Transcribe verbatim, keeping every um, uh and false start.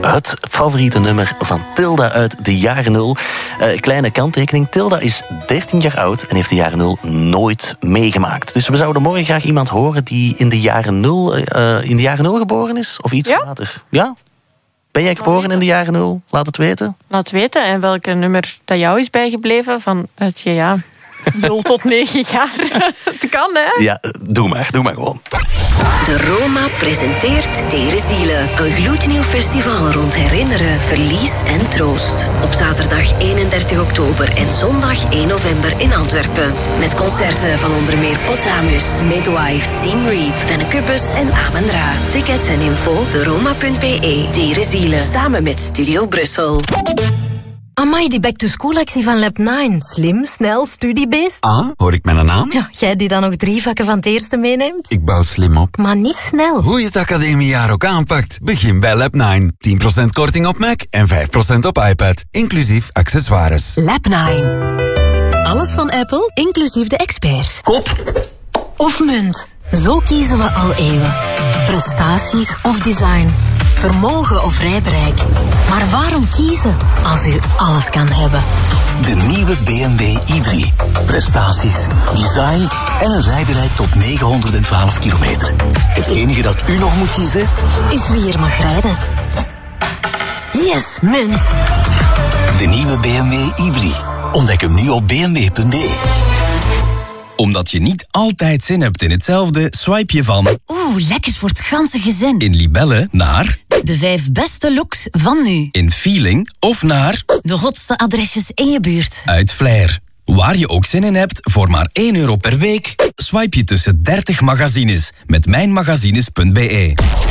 het favoriete nummer van Tilda uit de jaren nul. Uh, kleine kanttekening, Tilda is dertien jaar oud en heeft de jaren nul nooit meegemaakt. Dus we zouden morgen graag iemand horen die in de jaren nul, uh, in de jaren nul geboren is, of iets ja? later. Ja? Ben jij geboren in de jaren nul? Laat het weten. Laat weten. En welke nummer dat jou is bijgebleven van het ja, nul tot negen jaar. Het kan, hè? Ja, doe maar. Doe maar gewoon. De Roma presenteert Tere Ziele. Een gloednieuw festival rond herinneren, verlies en troost. Op zaterdag eenendertig oktober en zondag één november in Antwerpen. Met concerten van onder meer Potamus, Midwife, Seam Reap, Fennecubus en Amen Ra. Tickets en info de roma punt b e. Tere Ziele. Samen met Studio Brussel. Amai, die back-to-school-actie van Lab nine. Slim, snel, studiebeest. Ah, hoor ik mijn naam? Ja, jij die dan nog drie vakken van het eerste meeneemt? Ik bouw slim op. Maar niet snel. Hoe je het academiejaar ook aanpakt, begin bij Lab nine. tien procent korting op Mac en vijf procent op iPad. Inclusief accessoires. Lab nine. Alles van Apple, inclusief de experts. Kop of munt. Zo kiezen we al eeuwen. Prestaties of design. Vermogen of rijbereik. Maar waarom kiezen als u alles kan hebben? De nieuwe B M W i drie. Prestaties, design en een rijbereik tot negenhonderdtwaalf kilometer. Het enige dat u nog moet kiezen is wie er mag rijden. Yes, munt. De nieuwe B M W i drie. Ontdek hem nu op b m w punt b e. Omdat je niet altijd zin hebt in hetzelfde, swipe je van... Oeh, lekkers voor het ganse gezin. In Libelle naar... De vijf beste looks van nu. In Feeling of naar... De hotste adresjes in je buurt. Uit Flair. Waar je ook zin in hebt, voor maar één euro per week... swipe je tussen dertig magazines met mijnmagazines punt b e.